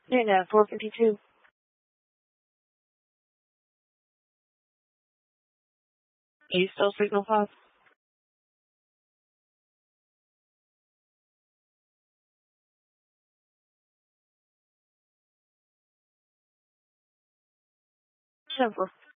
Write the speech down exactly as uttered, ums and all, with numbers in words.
You're now four fifty-two. Are you still signal five? Simple.